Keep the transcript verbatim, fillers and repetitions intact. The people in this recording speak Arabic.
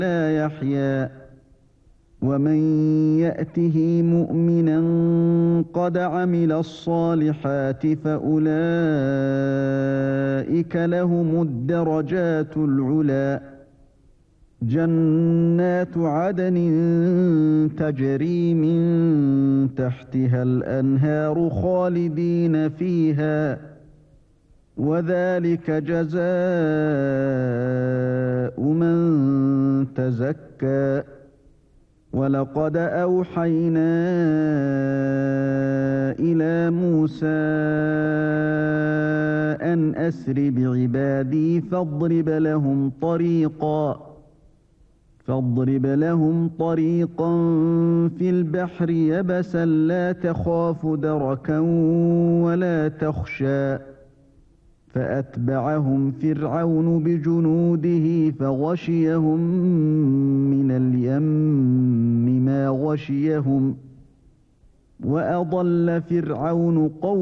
لا يحيا ومن يأته مؤمنا قد عمل الصالحات فأولئك لهم الدرجات العلى جنات عدن تجري من تحتها الأنهار خالدين فيها وذلك جزاء من تزكى ولقد أوحينا إلى موسى أن أسر بعبادي فاضرب لهم طريقا فاضرب لهم طريقا في البحر يبسا لا تخاف دركا ولا تخشى فأتبعهم فرعون بجنوده فغشيهم من اليم ما غشيهم وأضل فرعون قومه